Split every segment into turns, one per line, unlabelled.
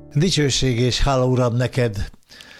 Dicsőség és hála Uram neked!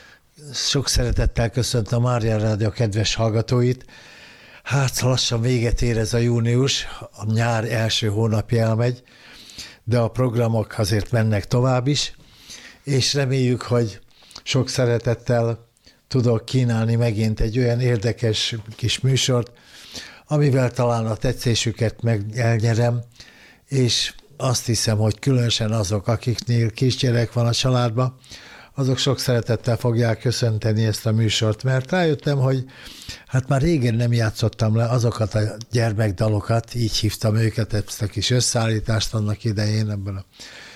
Sok szeretettel köszöntöm a Mária Rádió kedves hallgatóit. Hát lassan véget ér ez a június, a nyár első hónapja elmegy, de a programok azért mennek tovább is, és reméljük, hogy sok szeretettel tudok kínálni megint egy olyan érdekes kis műsort, amivel talán a tetszésüket meg elnyerem, és azt hiszem, hogy különösen azok, akiknél kisgyerek van a családban, azok sok szeretettel fogják köszönteni ezt a műsort, mert rájöttem, hogy hát már régen nem játszottam le azokat a gyermekdalokat, így hívtam őket, ezt a kis összeállítást annak idején ebben a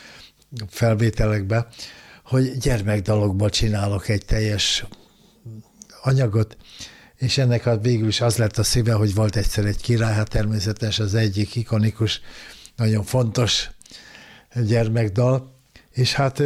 felvételekben, hogy gyermekdalokból csinálok egy teljes anyagot, és ennek végül is az lett a szíve, hogy volt egyszer egy király, hát természetes az egyik ikonikus, nagyon fontos gyermekdal, és hát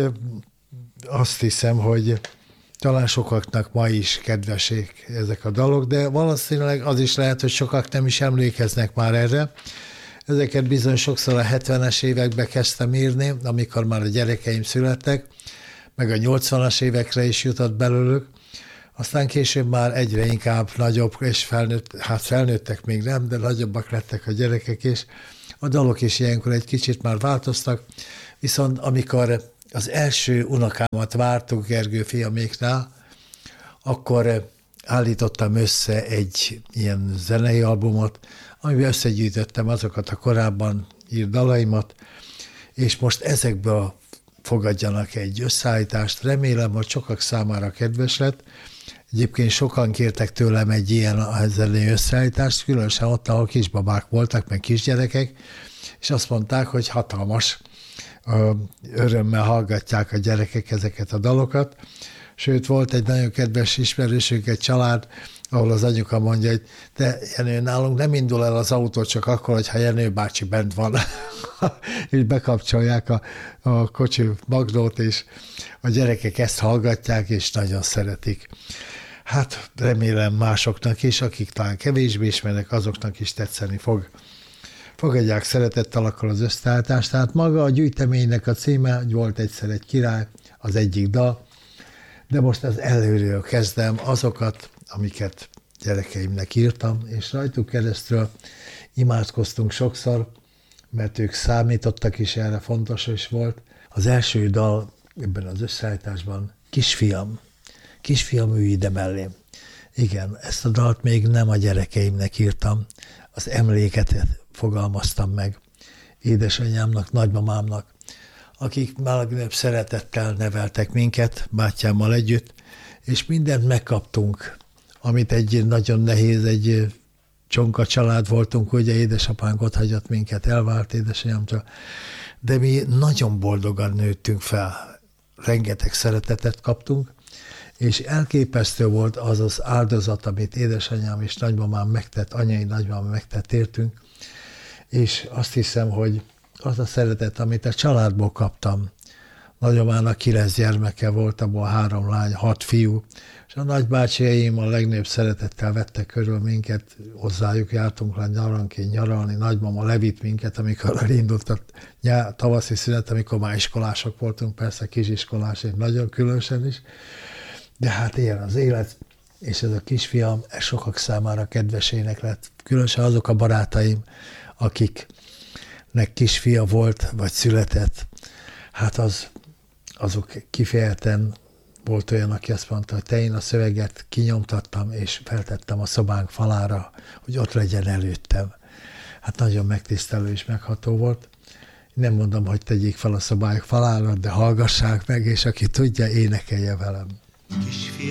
azt hiszem, hogy talán sokaknak ma is kedvesek ezek a dalok, de valószínűleg az is lehet, hogy sokak nem is emlékeznek már erre. Ezeket bizony sokszor a 70-es években kezdtem írni, amikor már a gyerekeim születtek, meg a 80-as évekre is jutott belőlük. Aztán később már egyre inkább nagyobb, és felnőttek még nem, de nagyobbak lettek a gyerekek is. A dalok is ilyenkor egy kicsit már változtak, viszont amikor az első unokámat vártuk Gergő fiaméknál, akkor állítottam össze egy ilyen zenei albumot, amiben összegyűjtöttem azokat a korábban írt dalaimat, és most ezekből fogadjanak egy összeállítást. Remélem, hogy sokak számára kedves lett. Egyébként sokan kértek tőlem egy ilyen zenei összeállítást, különösen ott, ahol kisbabák voltak, meg kisgyerekek, és azt mondták, hogy hatalmas örömmel hallgatják a gyerekek ezeket a dalokat. Sőt, volt egy nagyon kedves ismerősünk, egy család, ahol az anyuka mondja, hogy de Jenő, nálunk nem indul el az autó csak akkor, hogyha Jenő bácsi bent van. És bekapcsolják a kocsi magnót, és a gyerekek ezt hallgatják, és nagyon szeretik. Hát remélem másoknak is, akik talán kevésbé ismernek, azoknak is tetszeni fog. Fogadják szeretettel akkor az összeállítást. Tehát maga a gyűjteménynek a címe, hogy volt egyszer egy király, az egyik dal, de most az előről kezdem azokat, amiket gyerekeimnek írtam, és rajtuk keresztül imádkoztunk sokszor, mert ők számítottak is erre, fontos is volt. Az első dal ebben az összeállításban, kisfiam, ülj ide mellém. Igen, ezt a dalt még nem a gyerekeimnek írtam, az emléket fogalmaztam meg édesanyámnak, nagymamámnak, akik legnagyobb szeretettel neveltek minket, bátyámmal együtt, és mindent megkaptunk, amit egy nagyon nehéz, egy csonka család voltunk, ugye édesapánk ott hagyott minket, elvált édesanyámtól, de mi nagyon boldogan nőttünk fel, rengeteg szeretetet kaptunk, és elképesztő volt az az áldozat, amit édesanyám és nagymamám megtett, anyai nagymamám megtett értünk, és azt hiszem, hogy az a szeretet, amit a családból kaptam, nagyomának 9 gyermeke volt, abból 3 lány, 6 fiú, és a nagybácsiaim a legnagyobb szeretettel vettek körül minket, hozzájuk jártunk le nyaranként nyaralni, nagymama levitt minket, amikor elindult a tavaszi szünet, amikor már iskolások voltunk, persze kisiskolások, nagyon különösen is, de hát ilyen az élet, és ez a kisfiam sokak számára kedvesének lett, különösen azok a barátaim, akiknek kisfia volt, vagy született, hát azok kifejezetten volt olyan, aki azt mondta, hogy én a szöveget kinyomtattam, és feltettem a szobánk falára, hogy ott legyen előttem. Hát nagyon megtisztelő és megható volt. Nem mondom, hogy tegyék fel a szobájuk falára, de hallgassák meg, és aki tudja, énekelje velem. Kisfiam.